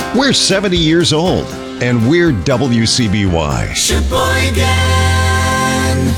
We're 70 years old, and we're WCBY. Sheboygan.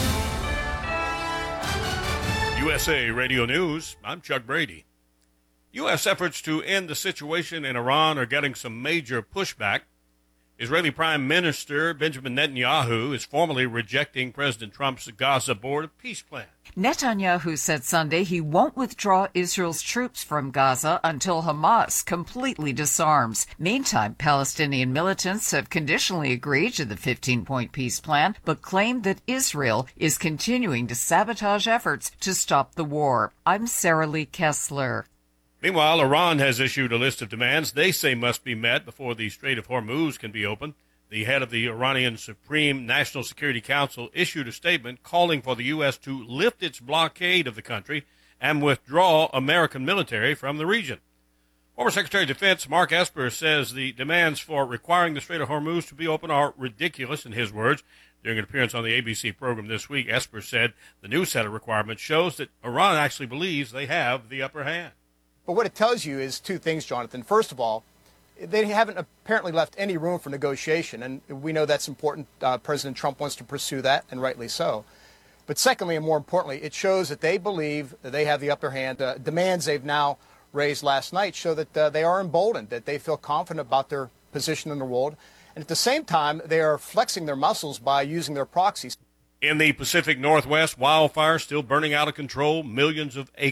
USA Radio News, I'm Chuck Brady. U.S. efforts to end the situation in Iran are getting some major pushback. Israeli Prime Minister Benjamin Netanyahu is formally rejecting President Trump's Gaza border peace plan. Netanyahu said Sunday he won't withdraw Israel's troops from Gaza until Hamas completely disarms. Meantime, Palestinian militants have conditionally agreed to the 15-point peace plan, but claim that Israel is continuing to sabotage efforts to stop the war. I'm Sarah Lee Kessler. Meanwhile, Iran has issued a list of demands they say must be met before the Strait of Hormuz can be opened. The head of the Iranian Supreme National Security Council issued a statement calling for the U.S. to lift its blockade of the country and withdraw American military from the region. Former Secretary of Defense Mark Esper says the demands for requiring the Strait of Hormuz to be open are ridiculous, in his words. During an appearance on the ABC program this week, Esper said the new set of requirements shows that Iran actually believes they have the upper hand. But what it tells you is two things, Jonathan. First of all, they haven't apparently left any room for negotiation, and we know that's important. President Trump wants to pursue that, and rightly so. But secondly, and more importantly, it shows that they believe that they have the upper hand. Demands they've now raised last night show that they are emboldened, that they feel confident about their position in the world. And at the same time, they are flexing their muscles by using their proxies. In the Pacific Northwest, wildfires still burning out of control. Millions of acres